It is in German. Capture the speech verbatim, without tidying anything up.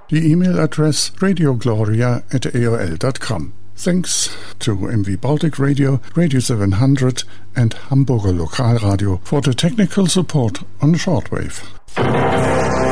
The email address radiogloria at A O L dot com. Thanks to M V Baltic Radio, Radio seven hundred and Hamburger Lokalradio for the technical support on shortwave.